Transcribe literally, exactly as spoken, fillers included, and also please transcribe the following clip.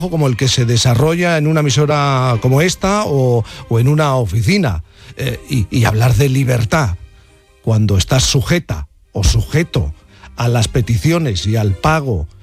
como el que se desarrolla en una emisora como esta o, o en una oficina. Eh, y, y hablar de libertad cuando estás sujeta o sujeto a las peticiones y al pago